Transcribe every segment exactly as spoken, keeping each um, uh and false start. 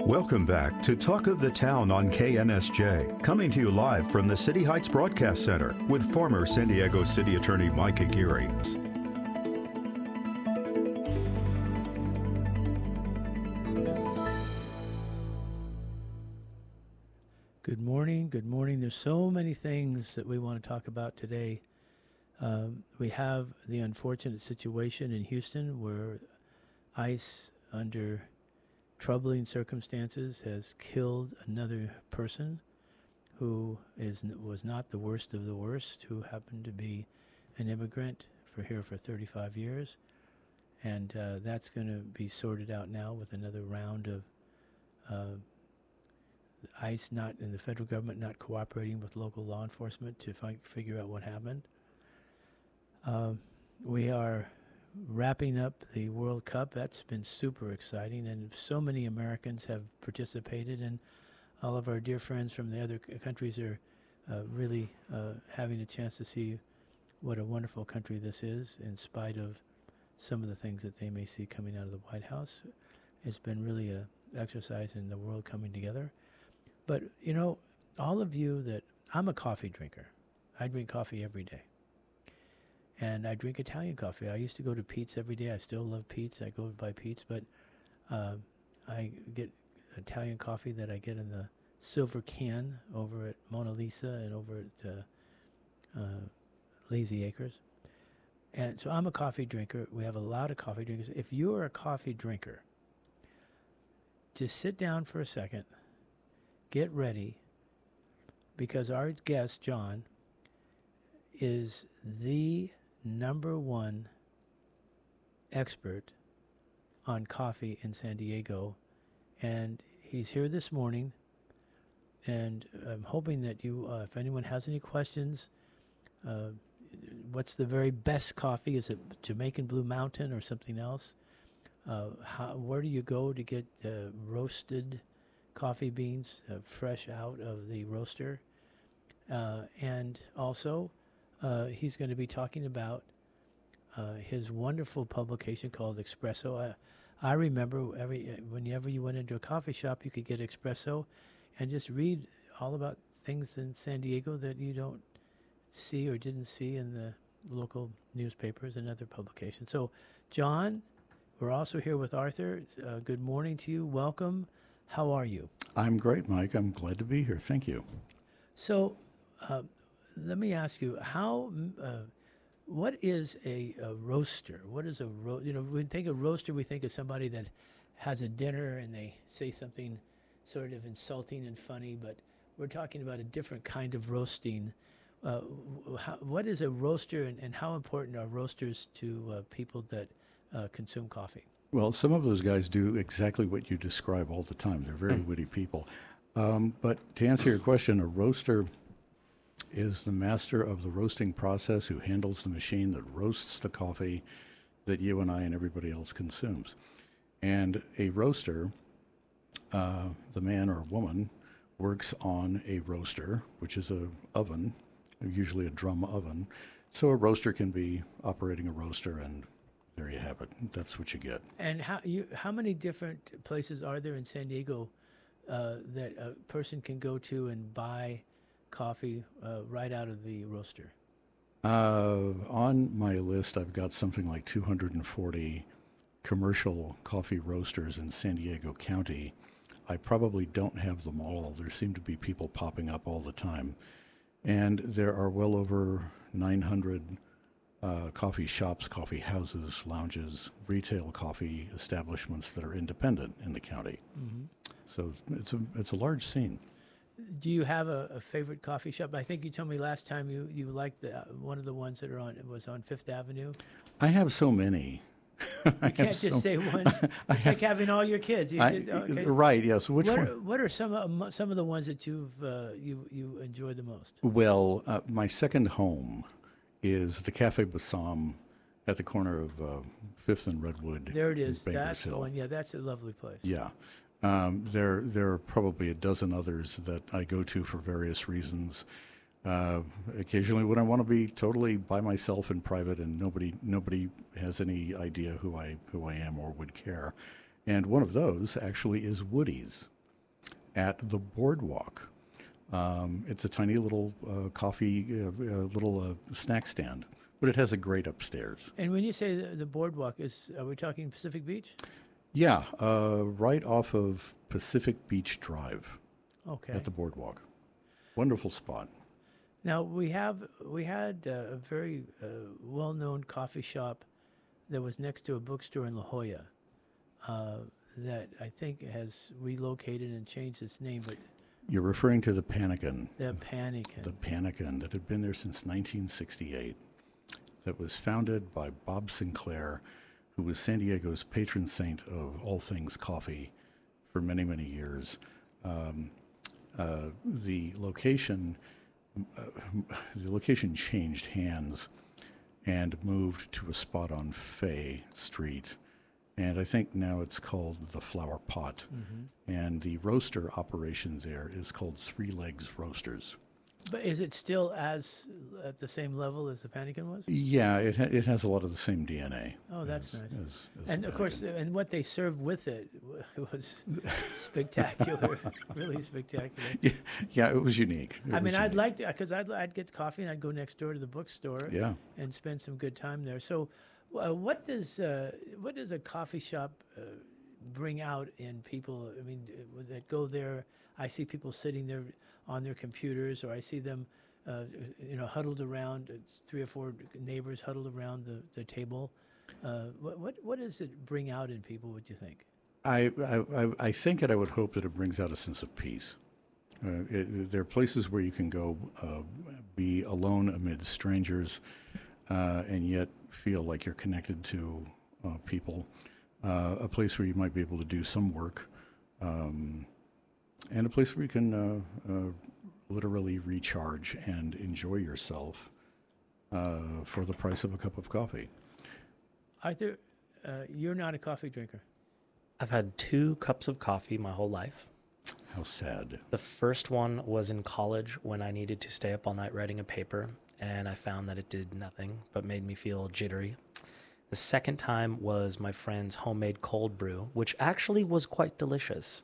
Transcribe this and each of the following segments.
Welcome back to Talk of the Town on K N S J, coming to you live from the City Heights Broadcast Center with former San Diego City Attorney Mike Aguirre. Good morning. Good morning. There's so many things that we want to talk about today. Um, we have the unfortunate situation in Houston where ICE, under troubling circumstances, has killed another person who is was not the worst of the worst, who happened to be an immigrant for here for thirty-five years. And uh, that's going to be sorted out now with another round of uh, ICE not and the federal government not cooperating with local law enforcement to fi- figure out what happened. Uh, we are wrapping up the World Cup. That's been super exciting, and so many Americans have participated, and all of our dear friends from the other c- countries are uh, really uh, having a chance to see what a wonderful country this is, in spite of some of the things that they may see coming out of the White House. It's been really a exercise in the world coming together. But, you know, all of you that, I'm a coffee drinker. I drink coffee every day. And I drink Italian coffee. I used to go to Pete's every day. I still love Pete's. I go buy Pete's. But uh, I get Italian coffee that I get in the silver can over at Mona Lisa and over at uh, uh, Lazy Acres. And so I'm a coffee drinker. We have a lot of coffee drinkers. If you are a coffee drinker, just sit down for a second. Get ready, because our guest, John, is the number one expert on coffee in San Diego. And he's here this morning. And I'm hoping that you, uh, if anyone has any questions, uh, what's the very best coffee? Is it Jamaican Blue Mountain or something else? Uh, how, where do you go to get uh, roasted coffee beans uh, fresh out of the roaster? Uh, and also, uh, he's going to be talking about uh, his wonderful publication called Espresso. I, I remember every whenever you went into a coffee shop, you could get Espresso and just read all about things in San Diego that you don't see or didn't see in the local newspapers and other publications. So, John, we're also here with Arthur. Uh, good morning to you. Welcome. How are you? I'm great, Mike. I'm glad to be here. Thank you. So, uh, let me ask you, how, uh, what is a, a roaster? What is a ro- you know, when we think of roaster, we think of somebody that has a dinner and they say something sort of insulting and funny, but we're talking about a different kind of roasting. Uh, how, what is a roaster, and, and how important are roasters to uh, people that uh, consume coffee? Well, some of those guys do exactly what you describe all the time. They're very witty people. Um, but to answer your question, a roaster is the master of the roasting process, who handles the machine that roasts the coffee that you and I and everybody else consumes. And a roaster, uh, the man or woman, works on a roaster, which is a oven, usually a drum oven. So a roaster can be operating a roaster, and there you have it. That's what you get. And how you how many different places are there in San Diego uh, that a person can go to and buy coffee uh, right out of the roaster? Uh, on my list, I've got something like two hundred forty commercial coffee roasters in San Diego County. I probably don't have them all. There seem to be people popping up all the time. And there are well over nine hundred Uh, coffee shops, coffee houses, lounges, retail coffee establishments that are independent in the county. Mm-hmm. So it's a it's a large scene. Do you have a, a favorite coffee shop? I think you told me last time you, you liked the, uh, one of the ones that are on was on Fifth Avenue. I have so many. You can't just so, say one. It's like having all your kids. You, I, okay. Right. Yes. Yeah, so which what one? Are, what are some of, some of the ones that you've uh, you you enjoy the most? Well, uh, my second home is the Cafe Bassam at the corner of uh, Fifth and Redwood. There it is. Bankers That's Hill. the one. Yeah, that's a lovely place. Yeah. Um, there, there are probably a dozen others that I go to for various reasons. Uh, occasionally, when I want to be totally by myself in private and nobody, nobody has any idea who I, who I am or would care. And one of those actually is Woody's at the Boardwalk. Um, it's a tiny little uh, coffee, uh, uh, little uh, snack stand, but it has a grate upstairs. And when you say the, the boardwalk, is are we talking Pacific Beach? Yeah, uh, right off of Pacific Beach Drive Okay. at the Boardwalk. Wonderful spot. Now we have we had uh, a very uh, well-known coffee shop that was next to a bookstore in La Jolla uh, that I think has relocated and changed its name, but You're referring to the Panican. the Panican. The Panican that had been there since nineteen sixty-eight, that was founded by Bob Sinclair, who was San Diego's patron saint of all things coffee for many, many years. Um, uh, the location, uh, the location changed hands and moved to a spot on Fay Street. And I think now it's called the Flower Pot. Mm-hmm. And the roaster operation there is called Three Legs Roasters. But is it still as at the same level as the Panican was? Yeah, it ha- it has a lot of the same D N A. Oh, that's as- nice. as- as And the of course, Panican. and what they served with it w- was spectacular, really spectacular. yeah, yeah, it was unique. It I mean, was I'd unique. like to, because I'd, I'd get coffee and I'd go next door to the bookstore Yeah. and spend some good time there. So, uh, what does uh, what does a coffee shop uh, bring out in people? I mean, uh, that go there. I see people sitting there on their computers, or I see them, uh, you know, huddled around. It's three or four neighbors huddled around the, the table. Uh, what what what does it bring out in people? What do you think? I, I, I- I think and I would hope that it brings out a sense of peace. Uh, it, there are places where you can go uh, be alone amid strangers uh, and yet feel like you're connected to uh, people. Uh, a place where you might be able to do some work. Um, and a place where you can uh, uh, literally recharge and enjoy yourself uh, for the price of a cup of coffee. Arthur, uh, you're not a coffee drinker. I've had two cups of coffee my whole life. How sad. The first one was in college when I needed to stay up all night writing a paper, and I found that it did nothing but made me feel jittery. The second time was my friend's homemade cold brew, which actually was quite delicious.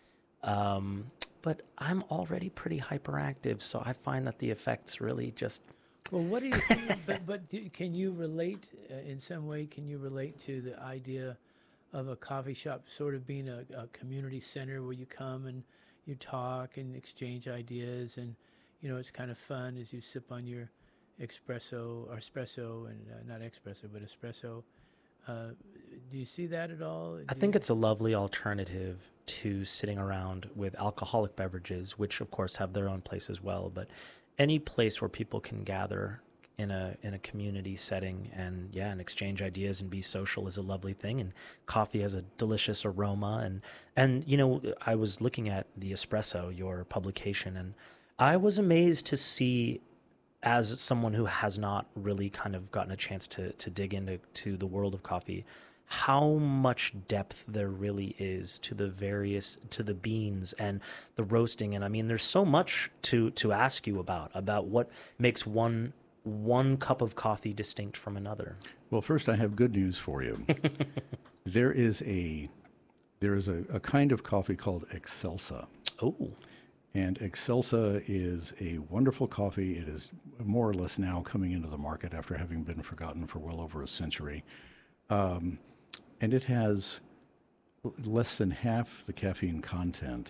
Um, but I'm already pretty hyperactive, so I find that the effects really just... Well, what do you think? but but do, can you relate uh, in some way? Can you relate to the idea of a coffee shop sort of being a, a community center where you come and you talk and exchange ideas, and you know it's kind of fun as you sip on your espresso or espresso and uh, not espresso but espresso. Uh, do you see that at all? I Do think you- it's a lovely alternative to sitting around with alcoholic beverages, which of course have their own place as well. But any place where people can gather in a in a community setting and yeah, and exchange ideas and be social is a lovely thing. And coffee has a delicious aroma. And and you know, I was looking at the Espresso, your publication, and I was amazed to see, as someone who has not really kind of gotten a chance to to dig into to the world of coffee, how much depth there really is to the various to the beans and the roasting. And I mean, there's so much to to ask you about about what makes one one cup of coffee distinct from another. Well, first, I have good news for you. there is a there is a, a kind of coffee called Excelsa. Oh, And Excelsa is a wonderful coffee. It is more or less now coming into the market after having been forgotten for well over a century. Um, and it has l- less than half the caffeine content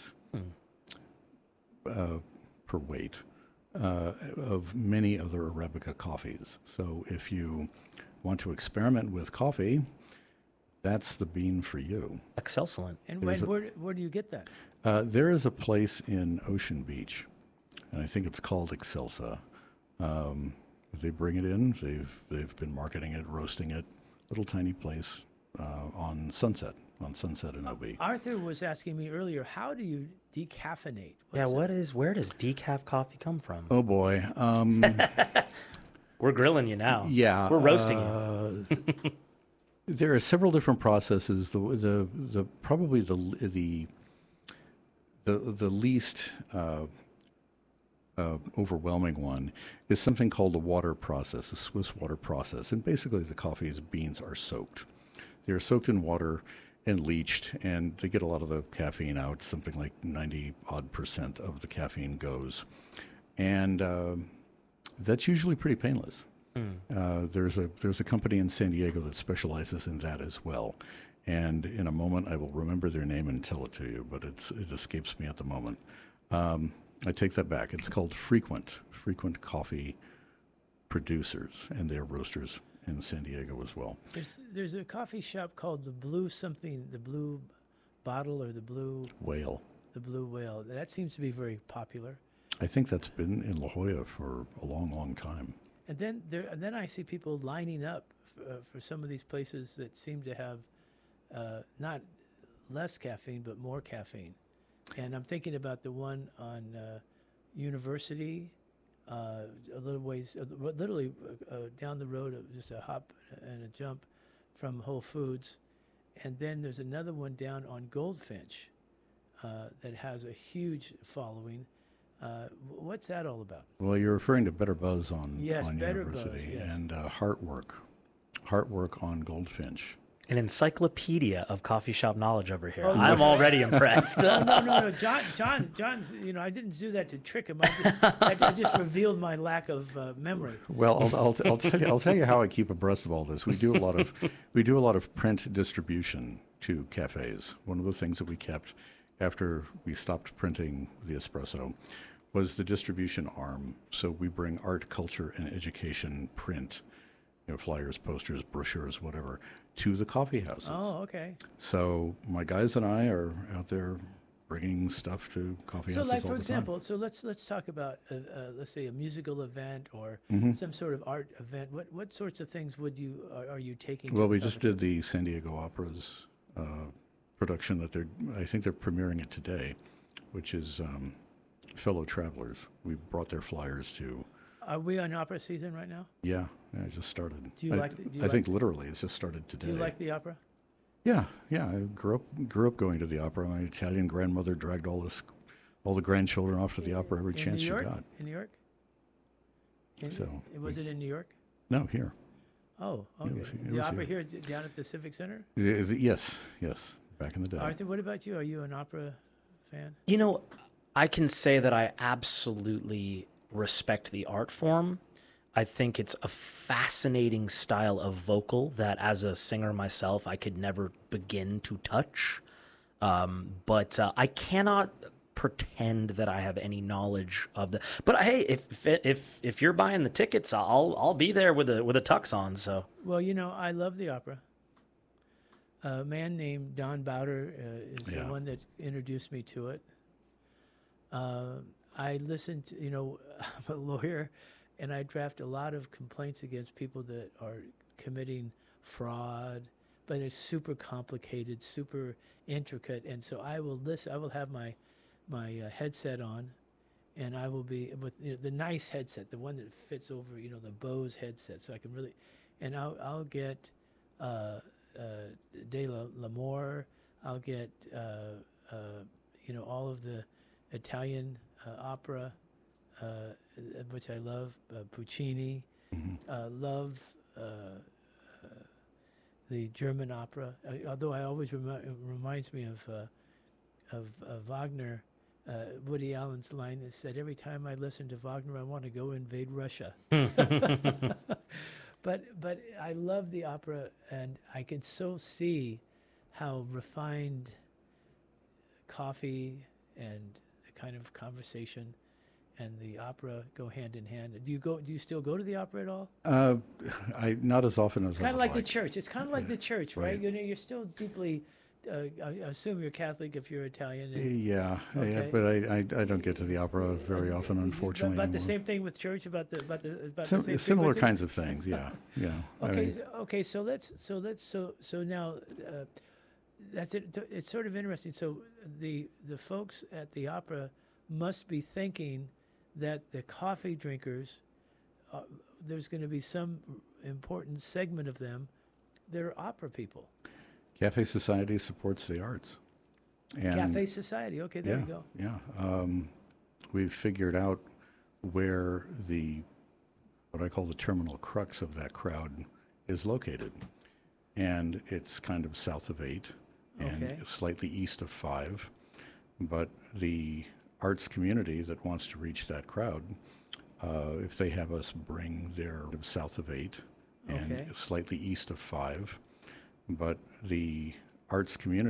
uh, per weight uh, of many other Arabica coffees. So if you want to experiment with coffee, that's the bean for you. excellent. And there's when, a- where where do you get that? Uh, there is a place in Ocean Beach, and I think it's called Excelsa. Um, they bring it in. They've they've been marketing it, roasting it. Little tiny place uh, on Sunset, on Sunset and O B. Arthur was asking me earlier, how do you decaffeinate? Yeah, What's what is where does decaf coffee come from? Oh boy. Um, We're grilling you now. yeah. We're roasting you. uh, there are several different processes. The the the probably the the the the least uh, uh, overwhelming one is something called the water process, the Swiss water process, and basically the coffee's beans are soaked. They are soaked in water, and leached, and they get a lot of the caffeine out. Something like ninety odd percent of the caffeine goes, and uh, that's usually pretty painless. Mm. Uh, there's a there's a company in San Diego that specializes in that as well, and in a moment I will remember their name and tell it to you, but it's it escapes me at the moment. Um, I take that back. It's called Frequent Frequent Coffee Producers, and they're roasters in San Diego as well. There's there's a coffee shop called the Blue something, the Blue Bottle or the Blue Whale. the Blue Whale. That seems to be very popular. I think that's been in La Jolla for a long, long time. And then there and then I see people lining up f- uh, for some of these places that seem to have uh, not less caffeine but more caffeine. And I'm thinking about the one on uh, University. Uh, a little ways, uh, literally uh, uh, down the road, uh, just a hop and a jump from Whole Foods. And then there's another one down on Goldfinch uh, that has a huge following. Uh, w- what's that all about? Well, you're referring to Better Buzz on, Yes, on Better Buzz, University yes. and uh, Heartwork. Heartwork on Goldfinch. An encyclopedia of coffee shop knowledge over here. Oh, I'm no. already impressed. no, no, no, no. John, John, John's. You know, I didn't do that to trick him. I just, I, I just revealed my lack of uh, memory. Well, I'll, I'll, I'll tell you. I'll tell you how I keep abreast of all this. We do a lot of we do a lot of print distribution to cafes. One of the things that we kept after we stopped printing the espresso was the distribution arm. So we bring art, culture, and education print, you know, flyers, posters, brochures, whatever, to the coffee houses. Oh, okay. So my guys and I are out there bringing stuff to coffee So, houses like all for the example, so let's let's talk about uh, uh, let's say a musical event or Mm-hmm. some sort of art event. What what sorts of things would you are, are you taking? time. to Well, the we just coffee did the San Diego Opera's uh, production that they're, I think they're premiering it today, which is um, Fellow Travelers. We brought their flyers to, shop? Are we on opera season right now? yeah, yeah, it just started. Do you I, like the- do you I think like- literally it's just started today. Do you like the opera? Yeah, yeah. I grew up grew up going to the opera. My Italian grandmother dragged all this, all the grandchildren off to the opera every in chance New she York? got. In New York? In, So, was it in New York? No, here. Oh, it okay. was- it the was opera here. here d- down at the Civic Center. It is- yes, yes. Back in the day. Arthur, what about you? Are you an opera fan? You know, I can say that I absolutely respect the art form. I think it's a fascinating style of vocal that, as a singer myself, I could never begin to touch. Um, but uh, I cannot pretend that I have any knowledge of the. But hey, if if if you're buying the tickets, I'll I'll be there with a with a tux on. So Well, you know, I love the opera. A man named Don Bowder uh, is Yeah. the one that introduced me to it. Uh, I listened to, you know, I'm a lawyer, and I draft a lot of complaints against people that are committing fraud, but it's super complicated, super intricate, and so I will listen. I will have my my uh, headset on, and I will be with you know, the nice headset, the one that fits over, you know, the Bose headset, so I can really, and I'll I'll get uh, uh, De La, L'Amour, I'll get uh, uh, you know all of the Italian uh, opera, uh, which I love, uh, Puccini, Mhm. uh, love uh, uh, the German opera. Uh, although I always remi- it reminds me of uh, of uh, Wagner. Uh, Woody Allen's line that said, "Every time I listen to Wagner, I want to go invade Russia." but but I love the opera, and I can so see how refined coffee and the kind of conversation and the opera go hand in hand. Do you go? Do you still go to the opera at all? Uh, I not as often as It's I kind of would like, the church. It's kind of like Yeah, the church, right? right. You know, you're still deeply. Uh, I I assume you're Catholic if you're Italian. And, Yeah, yeah, Okay. but I, I I don't get to the opera very often, But- unfortunately. But, the anymore. same thing with church about the about the about Sim- the same similar frequency? kinds of things. Yeah, yeah. I Okay, mean, so- okay. So let's so let's so so now uh, that's it. It's sort of interesting. So the the folks at the opera must be thinking that the coffee drinkers, uh, there's going to be some important segment of them that are opera people. Cafe Society supports the arts. And Cafe Society. Okay, there yeah, you go. Yeah, um, we've figured out where the what I call the terminal crux of that crowd is located, and it's kind of south of eight, and Okay. slightly east of five. But the arts community that wants to reach that crowd, uh, if they have us bring their south of eight and Okay. slightly east of five, but the arts community